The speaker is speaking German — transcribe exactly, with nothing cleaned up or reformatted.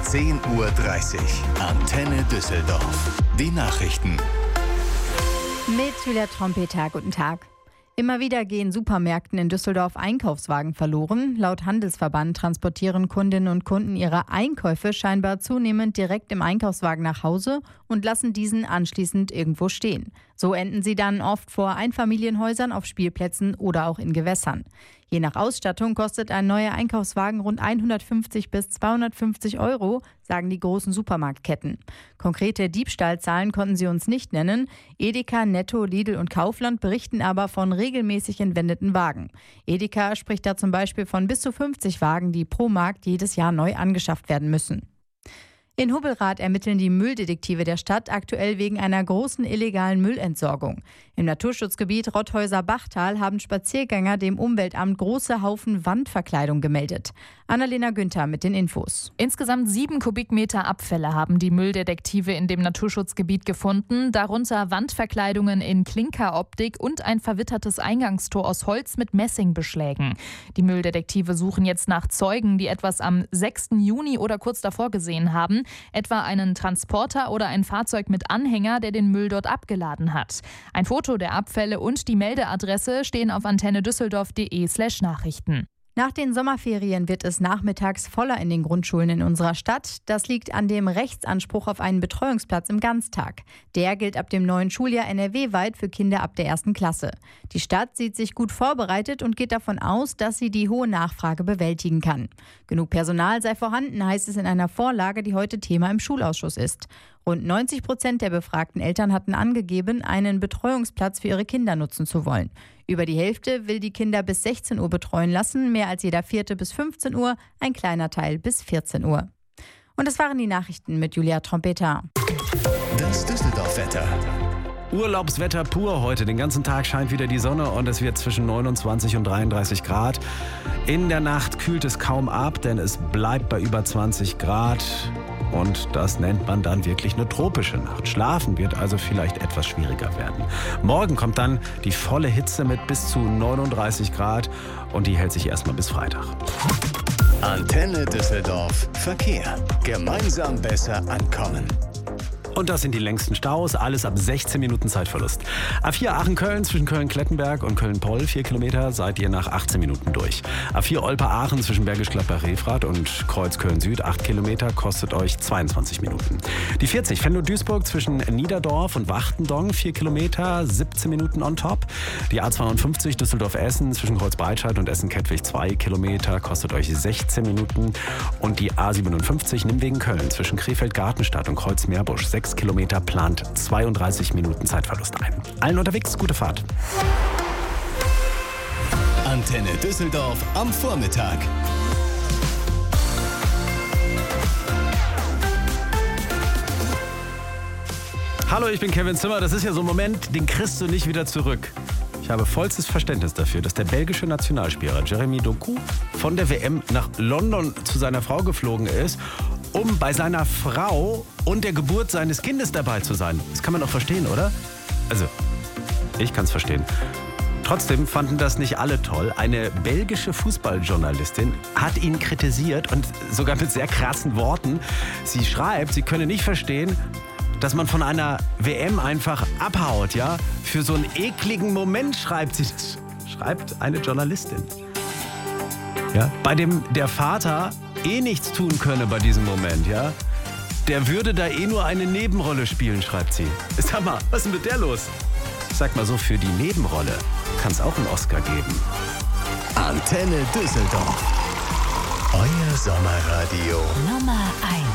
zehn Uhr dreißig. Antenne Düsseldorf. Die Nachrichten. Mit Julia Trompeter, guten Tag. Immer wieder gehen Supermärkten in Düsseldorf Einkaufswagen verloren. Laut Handelsverband transportieren Kundinnen und Kunden ihre Einkäufe scheinbar zunehmend direkt im Einkaufswagen nach Hause und lassen diesen anschließend irgendwo stehen. So enden sie dann oft vor Einfamilienhäusern, auf Spielplätzen oder auch in Gewässern. Je nach Ausstattung kostet ein neuer Einkaufswagen rund hundertfünfzig bis zweihundertfünfzig Euro, sagen die großen Supermarktketten. Konkrete Diebstahlzahlen konnten sie uns nicht nennen. Edeka, Netto, Lidl und Kaufland berichten aber von regelmäßig entwendeten Wagen. Edeka spricht da zum Beispiel von bis zu fünfzig Wagen, die pro Markt jedes Jahr neu angeschafft werden müssen. In Hubbelrath ermitteln die Mülldetektive der Stadt aktuell wegen einer großen illegalen Müllentsorgung. Im Naturschutzgebiet Rotthäuser-Bachtal haben Spaziergänger dem Umweltamt große Haufen Wandverkleidung gemeldet. Annalena Günther mit den Infos. Insgesamt sieben Kubikmeter Abfälle haben die Mülldetektive in dem Naturschutzgebiet gefunden, darunter Wandverkleidungen in Klinkeroptik und ein verwittertes Eingangstor aus Holz mit Messingbeschlägen. Die Mülldetektive suchen jetzt nach Zeugen, die etwas am sechsten Juni oder kurz davor gesehen haben, etwa einen Transporter oder ein Fahrzeug mit Anhänger, der den Müll dort abgeladen hat. Ein Foto der Abfälle und die Meldeadresse stehen auf antennedüsseldorf.de slash Nachrichten. Nach den Sommerferien wird es nachmittags voller in den Grundschulen in unserer Stadt. Das liegt an dem Rechtsanspruch auf einen Betreuungsplatz im Ganztag. Der gilt ab dem neuen Schuljahr N R W-weit für Kinder ab der ersten Klasse. Die Stadt sieht sich gut vorbereitet und geht davon aus, dass sie die hohe Nachfrage bewältigen kann. Genug Personal sei vorhanden, heißt es in einer Vorlage, die heute Thema im Schulausschuss ist. Rund neunzig Prozent der befragten Eltern hatten angegeben, einen Betreuungsplatz für ihre Kinder nutzen zu wollen. Über die Hälfte will die Kinder bis sechzehn Uhr betreuen lassen, mehr als jeder vierte bis fünfzehn Uhr, ein kleiner Teil bis vierzehn Uhr. Und das waren die Nachrichten mit Julia Trompeter. Das Düsseldorf-Wetter. Urlaubswetter pur heute. Den ganzen Tag scheint wieder die Sonne und es wird zwischen neunundzwanzig und dreiunddreißig Grad. In der Nacht kühlt es kaum ab, denn es bleibt bei über zwanzig Grad. Und das nennt man dann wirklich eine tropische Nacht. Schlafen wird also vielleicht etwas schwieriger werden. Morgen kommt dann die volle Hitze mit bis zu neununddreißig Grad und die hält sich erstmal bis Freitag. Antenne Düsseldorf Verkehr. Gemeinsam besser ankommen. Und das sind die längsten Staus, alles ab sechzehn Minuten Zeitverlust. A vier Aachen-Köln zwischen Köln-Klettenberg und Köln-Poll, vier Kilometer, seid ihr nach achtzehn Minuten durch. A vier Olpe-Aachen zwischen Bergisch Gladbach-Refrath und Kreuz Köln-Süd, acht Kilometer, kostet euch zweiundzwanzig Minuten. Die vierzig Venlo-Duisburg zwischen Niederdorf und Wachtendonk, vier Kilometer, siebzehn Minuten on top. Die A zweiundfünfzig Düsseldorf-Essen zwischen Kreuz-Breitscheid und Essen-Kettwig, zwei Kilometer, kostet euch sechzehn Minuten. Und die A siebenundfünfzig Nimwegen-Köln zwischen Krefeld-Gartenstadt und Kreuz-Meerbusch, sechs Kilometer, plant zweiunddreißig Minuten Zeitverlust ein. Allen unterwegs, gute Fahrt. Antenne Düsseldorf am Vormittag. Hallo, ich bin Kevin Zimmer. Das ist ja so ein Moment, den kriegst du nicht wieder zurück. Ich habe vollstes Verständnis dafür, dass der belgische Nationalspieler Jeremy Doku von der W M nach London zu seiner Frau geflogen ist, um bei seiner Frau und der Geburt seines Kindes dabei zu sein. Das kann man doch verstehen, oder? Also, ich kann es verstehen. Trotzdem fanden das nicht alle toll. Eine belgische Fußballjournalistin hat ihn kritisiert und sogar mit sehr krassen Worten. Sie schreibt, sie könne nicht verstehen, dass man von einer W M einfach abhaut, ja? Für so einen ekligen Moment schreibt sie das. Schreibt eine Journalistin. Ja? Bei dem der Vater eh nichts tun könne bei diesem Moment, ja? Der würde da eh nur eine Nebenrolle spielen, schreibt sie. Sag mal, was ist denn mit der los? Sag mal so, für die Nebenrolle kann es auch einen Oscar geben. Antenne Düsseldorf. Euer Sommerradio. Nummer eins.